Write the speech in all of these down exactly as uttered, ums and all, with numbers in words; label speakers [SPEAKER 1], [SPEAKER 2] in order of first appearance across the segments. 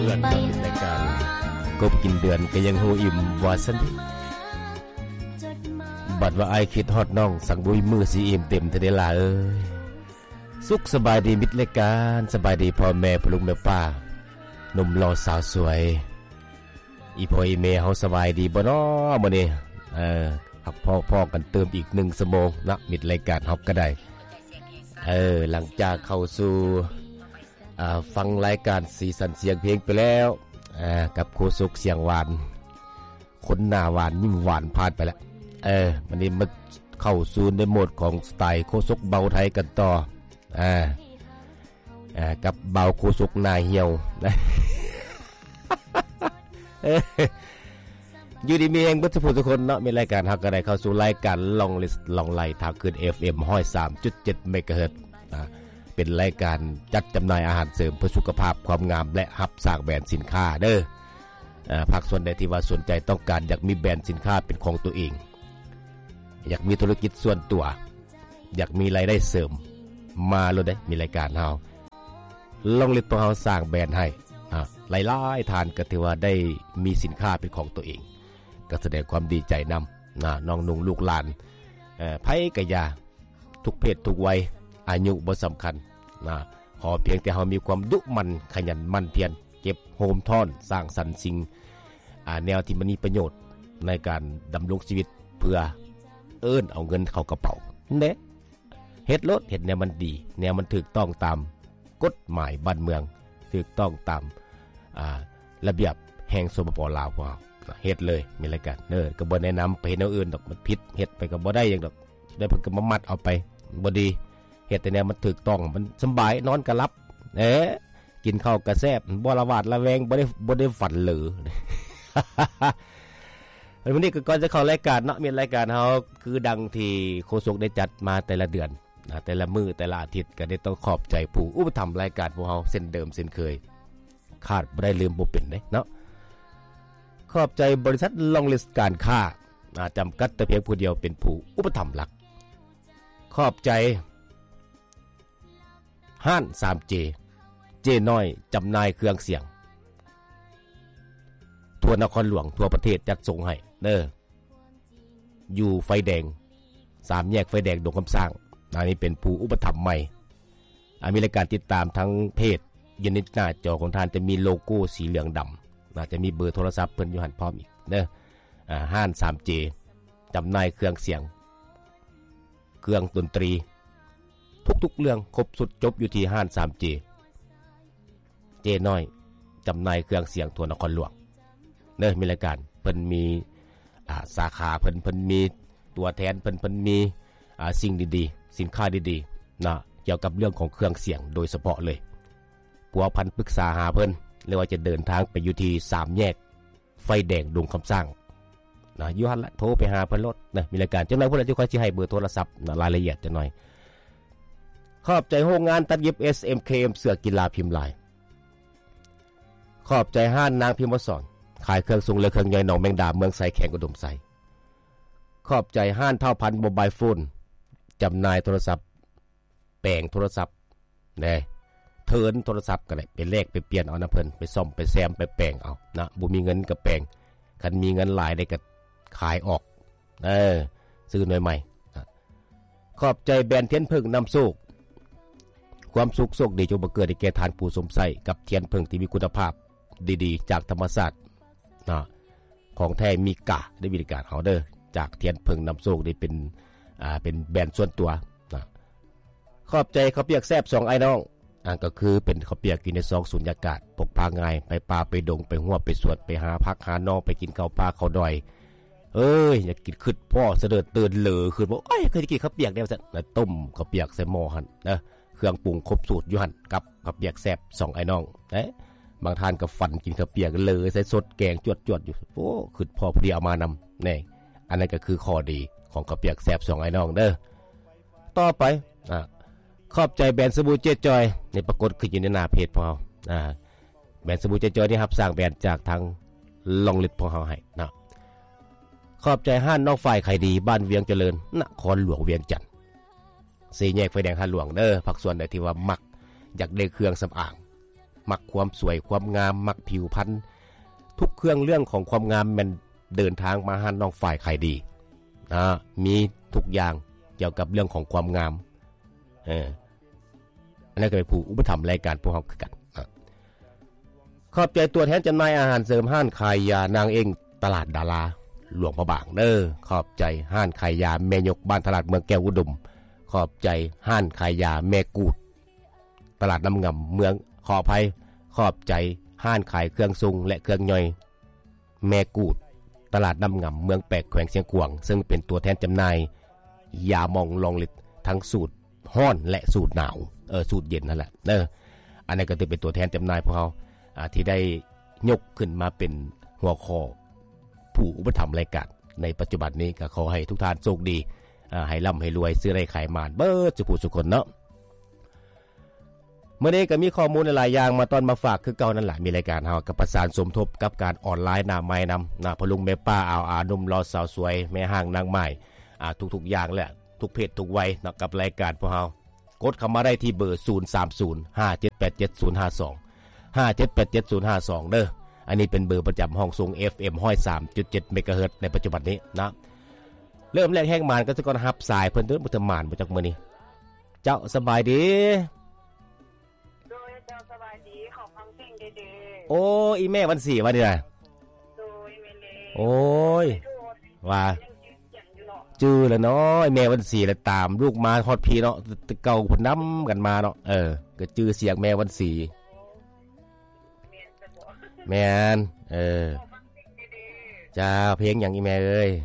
[SPEAKER 1] เดือนกับรายการกบกินเดือนก็ยังหูอิ่มว่าซั่นดิบัดว่าอ้ายคิดฮอดน้องสังบุยมือสิอิ่มเต็มเทเดล่าเอ้ยสุขสบายดีมิตรรายการสบายดีพ่อแม่พ่อลุงแม่ป้าหนุ่มหล่อสาวสวยอีพ่ออีแม่เฮาสบายดีบ่น้อมื้อนี้เออครับพ่อๆกันเติมอีกหนึ่งชั่วโมงนะมิตรรายการเฮาก็ได้เออหลังจากเข้าสู่อ่าฟังรายการสีสันเสียงเพลงไปแล้วอ่ากับโคสุกเสียงหวานคนหน้าหวานยิ้มหวานผ่านไปแล้วเออวันนี้มาเข้าสู่ในโหมดของสไตล์โคสุกเบาไทยกันต่ออ่าอ่ากับเบาโคสุกหน้าเหี่ยวนะอยู่ดีมีเองเบิดทุกคนเนาะมีรายการฮักก็ได้เข้าสู่รายการลองลิสต์ลองไล่ทางคืน เอฟ เอ็ม หนึ่งศูนย์สามจุดเจ็ด เมกะเฮิรตซ์อ่าเป็นรายการจัดจำหน่ายอาหารเสริมเพื่อสุขภาพความงามและหับสร้างแบรนด์สินค้าเด้ออ่าภาคส่วนใดที่ว่าสนใจต้องการอยากมีแบรนด์สินค้าเป็นของตัวเองอยากมีธุรกิจส่วนตัวอยากมีรายได้เสริมมาเลยได้มีรายการเฮาลองลิสต์ตัวเฮาสร้างแบรนด์ให้อ่าหลายๆทานก็ถือว่าได้มีสินค้าเป็นของตัวเองก็แสดงความดีใจนำนะน้องนุ่งลูกหลานเอ่อไผก็อย่าทุกเพศทุกวัยอายุบ่สำคัญนะขอเพียงแต่เฮามีความดุมันขยันหมั่นเพียรเก็บโฮมท่อนสร้างสรรค์สิ่งอ่าแนวที่มันมีประโยชน์ในการดำรงชีวิตเพื่อเอิ้นเอาเงินเข้ากระเป๋าเด้เฮ็ดรถเฮ็ดแนวมันดีแนวมันถูกต้องตามกฎหมายบ้านเมืองถูกต้องตามอ่าระเบียบแห่งสปป.ลาวพวกเราเฮ็ดเลยมีรายการเด้อก็บ่แนะนำไปเฮ็ดแนวอื่นดอกมันผิดเฮ็ดไปก็บ่ได้หยังดอกได้เพิ่นก็มามัดเอาไปบ่ดีเฮ็ดแต่แนวมันถูกต้องมันสบายนอนก็หลับเอ๊ะกินข้าวก็แซ่บบ่ละหวาดละแวงบ่ได้บ่ได้ฝันเหลอ วันนี้ก็ก่อนจะเข้ารายการเนาะมีรายการเฮาคือดังที่โฆษกได้จัดมาแต่ละเดือนนะแต่ละมื้อแต่ละอาทิตย์ก็ได้ต้องขอบใจผู้อุปถัมภ์รายการพวกเฮาเส้นเดิมเส้นเคยขาดบ่ได้ลืมบ่เป็นเด้เนาะขอบใจบริษัทลองลิสต์การค้าจำกัดแต่เพียงผู้เดียวเป็นผู้อุปถัมภ์หลักขอบใจห้าน ทรี เจ เจน้อยจำหน่ายเครื่องเสียงทั่วนครหลวงทั่วประเทศจัดส่งให้เด้ออยู่ไฟแดงสามแยกไฟแดงดงคำสร้างอันนี้เป็นผู้อุปถัมภ์ใหม่มีรายการติดตามทั้งเพจยืนในหน้าจอของท่านจะมีโลโก้สีเหลืองดำน่าจะมีเบอร์โทรศัพท์เพิ่นอยู่หันพร้อมอีกเด้ออ่าห้าน ทรี เจ จำหน่ายเครื่องเสียงเครื่องดนตรีทุกๆเรื่องครบสุดจบอยู่ที่ห้าน ทรี เจ เจน้อยจำหน่ายเครื่องเสียงทั่วนครหลวงเด้อมีรายการเพิ่นมีอ่าสาขาเพิ่นเพิ่นมีตัวแทนเพิ่นเพิ่นมีอ่าสิ่งดีๆสินค้าดีๆนะเกี่ยวกับเรื่องของเครื่องเสียงโดยเฉพาะเลยปัวพันปรึกษาหาเพิ่นหรือว่าจะเดินทางไปอยู่ที่สามแยกไฟแดงดงคำสร้างนะอยู่หั่นละโทรไปหาเพิ่นรถนะมีรายการจังได๋พุ่นจะค่อยสิให้เบอร์โทรศัพท์นะรายละเอียดจังหน่อยขอบใจโรงงานตัดเย็บ เอส เอ็ม เค เอ็ม เสื้อกีฬาพิมพ์ลายขอบใจห้านนางพิมพ์วสรขายเครื่องทรงเรือเครื่องใหญ่หนองแมงดาเมืองไสแขงอุดมไสขอบใจห้านเท่าพันโมบายโฟนจำหน่ายโทรศัพท์แปลงโทรศัพท์แน่เทิร์นโทรศัพท์ก็ได้ไปแลกไปเปลี่ยนเอานะเพิ่นไปซ่อมไปแซมไปแปลงเอานะบ่มีเงินก็แปลงคันมีเงินหลายได้ก็ขายออกเออซื้อหน่วยใหม่นะขอบใจแบรนด์เทียนผึ้งน้ำโชคความสุขโชคดีจงบังเกิดให้แก่ทานผู้สมใส่กับเทียนผึ้งที่มีคุณภาพดีๆจากธรรมชาตินะของแท้มีกะได้บริการเฮาเด้อจากเทียนผึ้งน้ำโชคนี่เป็นอ่าเป็นแบรนด์ส่วนตัวนะขอบใจข้าวเปียกแซ่บสองไอ้น้องอันก็คือเป็นข้าวเปียกกินในซองสุญญากาศพกพาง่ายไปป่าไปดงไปหัวไปสวนไปหาพักหานอกไปกินข้าวปลาข้าวดอยเอ้ยอยากกินขึ้นพ่อเสด็จตื่นเหลือขึ้นบอกเอ้ยเคยกินข้าวเปียกแล้วซะแล้วต้มข้าวเปียกใส่หม้อหั่นนะเครื่องปรุงครบสูตรอยู่หั่นกับข้าวเปียกแซ่บสองไอ้น้องเอ๊ะบางท่านก็ฟันกินข้าวเปียกเลยใส่สดแกงจวดๆอยู่โอ้ขึ้นพ่อพอดีเอามานำนี่อันนั้นก็คือข้อดีของข้าวเปียกแซ่บสองไอ้น้องเด้อต่อไปอ่ะขอบใจแบรนด์สบู่เจ๊จอยในปรากฏขึ้นอยู่ในหน้าเพจพวกเราอ่าแบรนด์สบู่เจ๊จอยนี่ครับสร้างแบรนด์จากทางลองลิสต์พวกเราให้นะขอบใจห้านนอกฝ่ายไข่ดีบ้านเวียงเจริญนครหลวงเวียงจันทน์สี่แยกไฟแดงห้านหลวงเด้อภาคส่วนใดที่ว่ามักอยากได้เครื่องสำอางมักความสวยความงามมักผิวพรรณทุกเครื่องเรื่องของความงามมันเดินทางมาหาน้องฝ่ายใครดีนะมีทุกอย่างเกี่ยวกับเรื่องของความงามเอออันนั้นก็เป็นผู้อุปถัมภ์รายการพวกเราคือกันขอบใจตัวแทนจำหน่ายอาหารเสริมห้านขายยานางเองตลาดดาราหลวงพระบางเด้อขอบใจห้านขายยาแม่ยกบ้านตลาดเมืองแก้วอุดมขอบใจห้านขายยาแม่กูดตลาดน้ำงำเมืองขออภัยขอบใจห้านขายเครื่องซุงและเครื่องย่อยแม่กูดตลาดน้ำงำเมืองแปกแขวงเชียงกวางซึ่งเป็นตัวแทนจำหน่ายยามองลองลิตทั้งสูตรห้อนและสูตรหนาวเออสูตรเย็นนั่นแหละเด้ออันนี้ก็ถือเป็นตัวแทนจำหน่ายพวกเขาที่ได้ยกขึ้นมาเป็นหัวข้อผู้อุปถัมภ์รายการในปัจจุบันนี้ก็ขอให้ทุกท่านโชคดีให้ร่ำให้รวยซื้อได้ขายมานเบิดสุขสุขคนเนาะเมื่อนี้ก็มีข้อมูลหลายอย่างมาตอนมาฝากคือเก่านั่นแหละมีรายการเฮากับประสานสมทบกับการออนไลน์หน้าไม้นำหน้าพลุงแม่ป้าอ่าวอานุ่มรอสาวสวยแม่ห้างนางไม้อ่าทุกๆอย่างแหละทุกเพศทุกวัยเนาะกับรายการพวกเฮากดเข้ามาได้ที่เบอร์ศูนย์ สาม ศูนย์ ห้า เจ็ด แปด เจ็ด ศูนย์ ห้า สอง ห้า เจ็ด แปด เจ็ด ศูนย์ ห้า สองเด้ออันนี้เป็นเบอร์ประจำห้องส่ง เอฟ เอ็ม หนึ่งร้อยสามจุดเจ็ด เมกะเฮิรตซ์ในปัจจุบันนี้นะเริ่มแรกแห้งมานก็จะก่อนรับสายเพิ่นเด้อบ่ทำมานบ่จักมื้อนี้เจ้าสบายดี
[SPEAKER 2] โดยเจ้าสบายดีขอฟังเพลงเด้อ
[SPEAKER 1] โอ้อีแม่วันสี่ว่านี่น่ะ
[SPEAKER 2] โดยแม่เล
[SPEAKER 1] โอ้ยว่าจื้อแล้วเนาะแม่วันสี่แล้วตามลูกมาฮอดพี่เนาะเก่าเพิ่นนำกันมาเนาะเออก็จื้อเสียงแม่วันสี่แม่นเออจ้าเพลงหยังอีแม่เอ้ย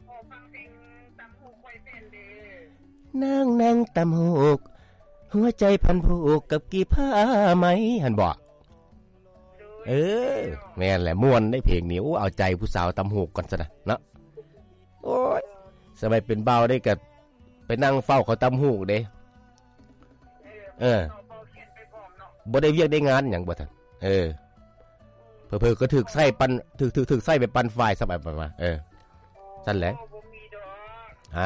[SPEAKER 1] นั่งนั่งตำหูกหัวใจพันผูกกับกี่ผ้าไหมหันบ่เออแม่นแหละม่วนได้เพลงนี้โอ้เอาใจผู้สาวตำหูกก่อนซะนะเนาะโอ้ยสมัยเป็นเบาได้ก็ไปนั่งเฝ้าเขาตำหูกเด้เออบ่ได้เวียกได้งานหยังบ่ทันเออเพิ่นๆก็ถึกไส้ปันถึกๆถึกไส้ไปปันฝ่ายสบายมาเออซั่นแหละอ่า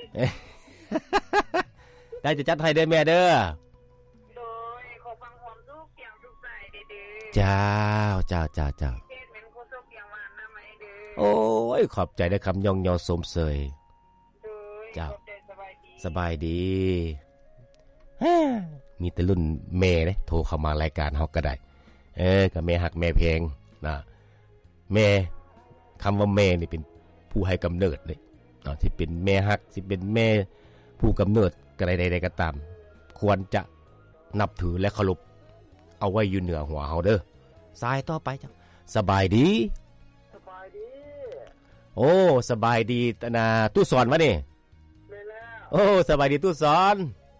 [SPEAKER 1] ได้จะจัดให้เด้อแม่เด้อ
[SPEAKER 2] โดยขอฟังความสุขเสียงสุขใจเด้อ
[SPEAKER 1] จ้าจ้าจ้าจ้าโอ้ยขอบใจได้คำย่องยอสมเสยเจ้าสบายดีมีแต่รุ่นแม่เด้โทรเข้ามารายการเฮาก็ได้เออกับแม่หักแม่เพลงนะแม่คำว่าแม่นี่เป็นผู้ให้กำเนิดเลยอ่าที่เป็นแม่หักที่เป็นแม่ผู้กำเนิดกระใดๆก็ตามควรจะนับถือและเคารพเอาไว้อยู่เหนือหัวเฮาเด้อสายต่อไปจ้ะสบายดี
[SPEAKER 2] สบายดี
[SPEAKER 1] โอ้สบายดีตนาตู้สอนวะนี่
[SPEAKER 2] แม่แล้ว
[SPEAKER 1] โอ้สบายดีตู้สอน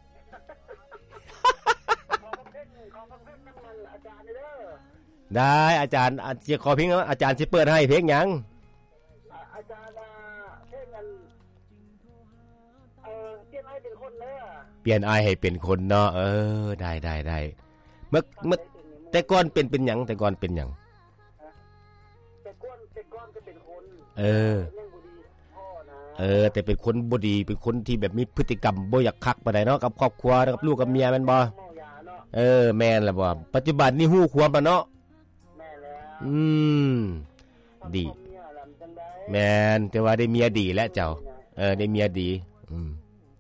[SPEAKER 1] ได้อาจารย์จะขอเพลงอาจารย์สิเปิดให้เพลงหยัง
[SPEAKER 2] อาจารย์เพลงนั้นเอ่อเปลี่ยนให้เป็นคนเด้อ
[SPEAKER 1] เปลี่ยนอายให้เป็นคนเนาะเออได้ได้ได้เมื่อเมื่อแต่ก่อนเป็นเป็นหยังแต่ก่อนเป็นหยัง
[SPEAKER 2] แต่ก่อนแต่ก่อนก็เป็นคน
[SPEAKER 1] เออเออแต่เป็นคนบ่ดีเป็นคนที่แบบมีพฤติกรรมบ่อยากคักปานใดเนาะกับครอบครัวกับลูกกับเมียแม่นบ่เออแม่นล่ะบ่ปัจจุบันนี้ฮู้ความบ่เนาะอืมดีแม่นแต่ว่าได้เมียดีแล้วเจ้าเออได้เมียดีอืม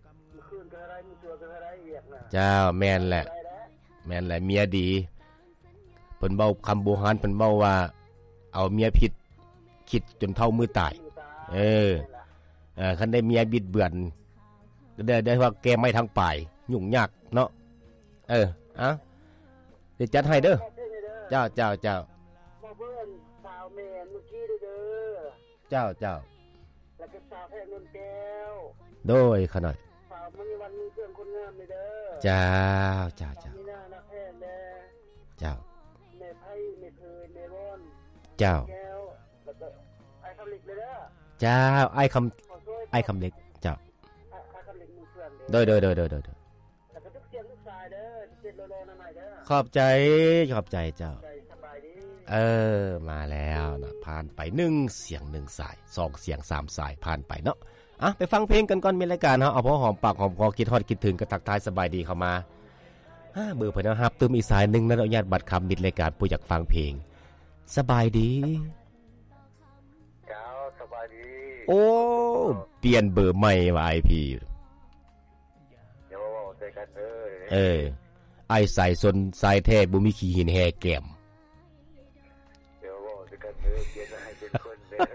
[SPEAKER 1] เจ้าแม่นแหละแม่นแหละเมียดีเพิ่นเว้าคำโบราณเพิ่นเว้าว่าเอาเมียผิดคิดจนเท่ามือตายเออเออคันได้เมียบิดเบือนได้ได้ว่าแกไม่ทางป่ายยุ่งยากเนาะเอออ่ะเดี๋ยวจัดให้เด้อเจ้าเจ้าเจ้า
[SPEAKER 2] เพื่อนสาวแม่เมื่อกี้เด้อ
[SPEAKER 1] เจ้าเจ้า
[SPEAKER 2] แล้วก็สาวแพทย์นนแก้ว
[SPEAKER 1] โดยขน่อย
[SPEAKER 2] สาวมีวันมีเพื่อนคนงามเด้อ
[SPEAKER 1] เจ้าเจ้าเจ้า
[SPEAKER 2] มีหน้านักแพทย์แน่
[SPEAKER 1] เจ้า
[SPEAKER 2] แม่ไผ่แม่เพยแม่ร้อน
[SPEAKER 1] เจ้า
[SPEAKER 2] แก้วแล้วก็ไอ้คำเล็กเลยเด้อ
[SPEAKER 1] เจ้าไอ้คำไอ้คำเล็กเจ้า
[SPEAKER 2] ไอ้คำเล็กมึงเพื่อน
[SPEAKER 1] โดยโดยโดยโดยโดย
[SPEAKER 2] แล้วก็ทุกเสียงทุกสายเด้อเจ็ดโลโลนั่นใหม่เด้อ
[SPEAKER 1] ขอบใจขอบใจเจ้าเออมาแล้วนะผ่านไปหนึ่งเสียงหนึ่งสายสองเสียงสามสายผ่านไปเนาะอ่ะไปฟังเพลงกันก่อนมีรายการเฮาเอาพอหอมปากหอมคอคิดฮอดคิดถึงกระทักทายสบายดีเข้ามาห้าเบอร์เพิ่นเอารับเติมอีกสายหนึงนะอนุญาตบัตรคำมิดรายการผู้อยากฟังเพลงสบายดี
[SPEAKER 2] เจ้าสบายดี
[SPEAKER 1] โอ้เปลี่ยนเบอร์ใหม่ว่ะ ไอ พี
[SPEAKER 2] เดี๋ยวเว้าใส่กันเด้อ
[SPEAKER 1] เออไอ้สายสนสายแท้บ่มีขี้หินแห่แก้ม
[SPEAKER 2] เดี๋ยวเว้าใส่กันเด้อเปลี่ยนให้เป็นคนเด้อ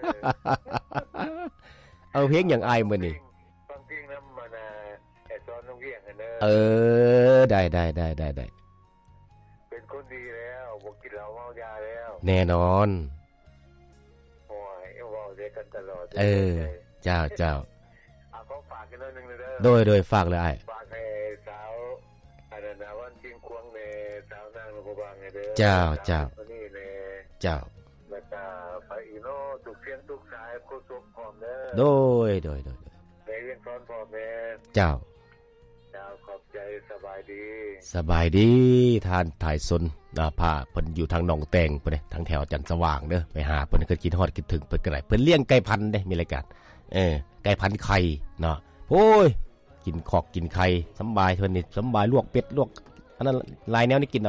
[SPEAKER 1] เอาเพลงหยังอ้ายมื้อนี้
[SPEAKER 2] ฟังเพลงนำมานะไอ้สอนน้องเวียงกันเด้อ
[SPEAKER 1] เออได้ๆๆๆ
[SPEAKER 2] เป็นคนดีแล้วบ่กินเหล้าเมายาแล้ว
[SPEAKER 1] แน่นอน
[SPEAKER 2] โอ้ยเว้าใส่กันตลอด
[SPEAKER 1] เออเจ้าๆ
[SPEAKER 2] อ่ะขอฝากกันหน่อยนึงเด้อ
[SPEAKER 1] โดยโดยฝากเลยอ้าย
[SPEAKER 2] ฝากให้สาวอันนั้นน่ะวันจริงควงแม่สาวนางนพบางเด้อ
[SPEAKER 1] เจ้าเจ้า
[SPEAKER 2] นี่แน่
[SPEAKER 1] เจ้า
[SPEAKER 2] แล้วก็ไปอีโนทุกเสียงทุกสายผู้สุขพร้อมเด้อ
[SPEAKER 1] โดยโดยโดย
[SPEAKER 2] ไปเรียนสอนพ่อแม่
[SPEAKER 1] เจ้า
[SPEAKER 2] เจ้าขอบใจสบายดี
[SPEAKER 1] สบายดีท่านถ่ายสนอ่าพาเพิ่นอยู่ทางหนองแตงพุ่นเด้ทางแถวจันทร์สว่างเด้อไปหาเพิ่นก็กินฮอดคิดถึงเพิ่นก็ได้เพิ่นเลี้ยงไก่พันธุ์เด้มีรายการเออไก่พันธุ์ไข่เนาะโอ้ยกินขอกกินไข่สำบายเพิ่นนี่สำบายลวกเป็ดลวกอันนั้นหลายแนวนี่กิน